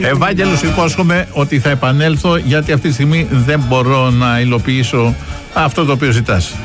Ευάγγελο, υπόσχομαι ότι θα επανέλθω, γιατί αυτή τη στιγμή δεν μπορώ να υλοποιήσω αυτό το οποίο ζητάς.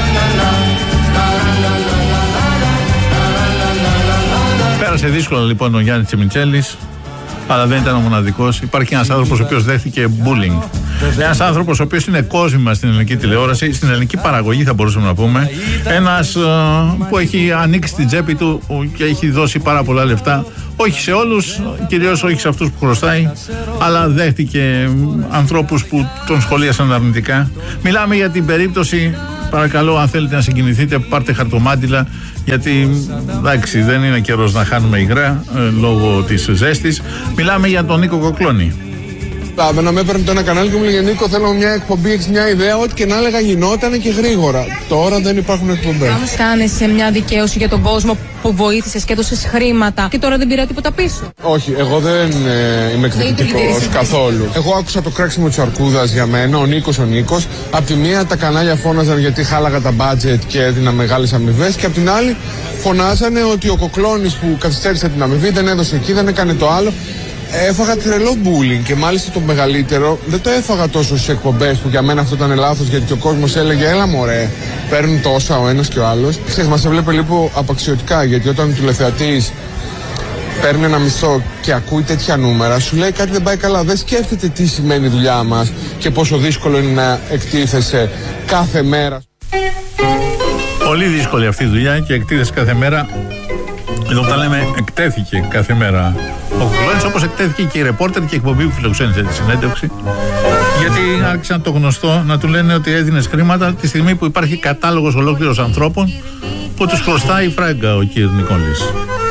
Πέρασε δύσκολα λοιπόν ο Γιάννης Τσιμιτσέλης, αλλά δεν ήταν ο μοναδικός. Υπάρχει ένας άνθρωπος ο οποίος δέχτηκε bullying. Ένας άνθρωπος ο οποίος είναι κόσμημα στην ελληνική τηλεόραση, στην ελληνική παραγωγή θα μπορούσαμε να πούμε. Ένας που έχει ανοίξει την τσέπη του και έχει δώσει πάρα πολλά λεφτά. Όχι σε όλους, κυρίως όχι σε αυτούς που χρωστάει, αλλά δέχτηκε ανθρώπους που τον σχολίασαν αρνητικά. Μιλάμε για την περίπτωση, παρακαλώ, αν θέλετε να συγκινηθείτε, πάρτε χαρτομάτιλα, γιατί εντάξει, δεν είναι καιρός να χάνουμε υγρά λόγω της ζέστης. Μιλάμε για τον Νίκο Κοκλώνη. Να με έπαιρνε το ένα κανάλι και μου λέγε Νίκο, θέλω μια εκπομπή, έχεις μια ιδέα, ό,τι και να έλεγα γινόταν και γρήγορα. Τώρα δεν υπάρχουν εκπομπές. Αν κάνεις μια δικαίωση για τον κόσμο που βοήθησες και έδωσες χρήματα και τώρα δεν πήρα τίποτα πίσω. Όχι, εγώ δεν είμαι εκδικητικός καθόλου. Εγώ άκουσα το κράξιμο της αρκούδας για μένα, ο Νίκος. Απ' τη μία τα κανάλια φώναζαν γιατί χάλαγα τα budget και έδινα μεγάλες αμοιβές, και απ' την άλλη φωνάζανε ότι ο Κοκλώνης που καθυστέρησε την αμοιβή δεν έδωσε εκεί, δεν έκανε το άλλο. Έφαγα τρελό bullying, και μάλιστα το μεγαλύτερο δεν το έφαγα τόσο στις εκπομπές που για μένα αυτό ήταν λάθος, γιατί και ο κόσμος έλεγε έλα μωρέ, παίρνουν τόσα ο ένας και ο άλλος. Ξέρεις, μας έβλεπε λίγο απαξιωτικά, γιατί όταν ο τηλεθεατής παίρνει ένα μισθό και ακούει τέτοια νούμερα, σου λέει κάτι δεν πάει καλά. Δεν σκέφτεται τι σημαίνει η δουλειά μας και πόσο δύσκολο είναι να εκτίθεσαι κάθε μέρα. Πολύ δύσκολη αυτή η δουλειά και εκτίθεσαι κάθε μέρα. Εδώ που τα λέμε, εκτέθηκε κάθε μέρα ο Κοκλώνης, όπως εκτέθηκε και η ρεπόρτερ και η εκπομπή που φιλοξένησε τη συνέντευξη. Γιατί άρχισαν το γνωστό να του λένε ότι έδινες χρήματα τη στιγμή που υπάρχει κατάλογος ολόκληρος ανθρώπων που τους χρωστάει η φράγκα ο κ. Νικόλης.